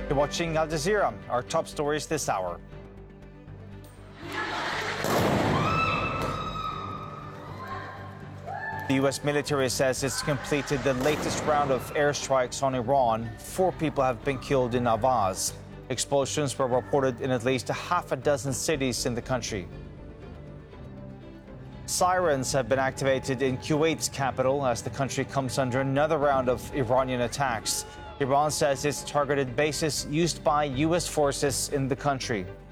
You're watching Al Jazeera, our top stories this hour. The U.S. military says it's completed the latest round of airstrikes on Iran. 4 people have been killed in Ahvaz. Explosions were reported in at least a half a dozen cities in the country. Sirens have been activated in Kuwait's capital as the country comes under another round of Iranian attacks. Iran says it's targeted bases used by U.S. forces in the country.